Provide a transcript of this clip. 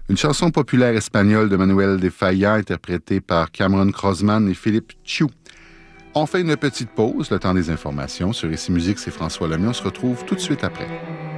Une chanson populaire espagnole de Manuel de Falla, interprétée par Cameron Crossman et Philippe Chiu. On fait une petite pause, le temps des informations. Sur Ici Musique, c'est François Lemieux. On se retrouve tout de suite après.